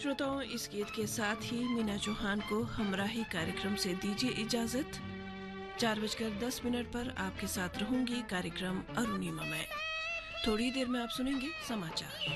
श्रोताओं, इस गीत के साथ ही मीना चौहान को हमराही कार्यक्रम से दीजिए इजाजत। 4:10 पर आपके साथ रहूंगी कार्यक्रम अरुणिमा में। थोड़ी देर में आप सुनेंगे समाचार।